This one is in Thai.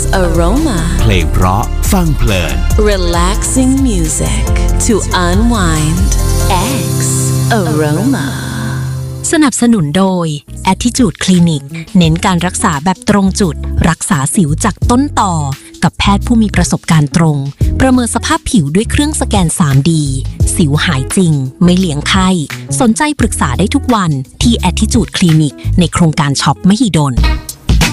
Aroma เพลงเพราะฟังเพลิน Relaxing music to unwind X Aroma สนับสนุนโดย Attitude Clinic เน้นการรักษาแบบตรงจุดรักษาสิวจากต้นต่อกับแพทย์ผู้มีประสบการณ์ตรงประเมินสภาพผิวด้วยเครื่องสแกน 3D สิวหายจริงไม่เลี่ยงไข้สนใจปรึกษาได้ทุกวันที่ Attitude Clinic ในโครงการช็อปมหิดล